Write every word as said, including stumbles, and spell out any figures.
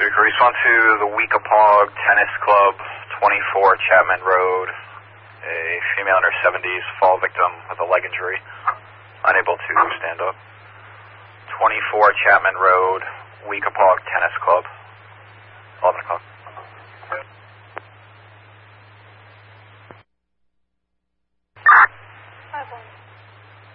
Grease one to the Weekapaug Tennis Club, twenty-four Chapman Road. A female in her seventies, fall victim with a leg injury, unable to stand up. twenty-four Chapman Road, Weekapaug Tennis Club.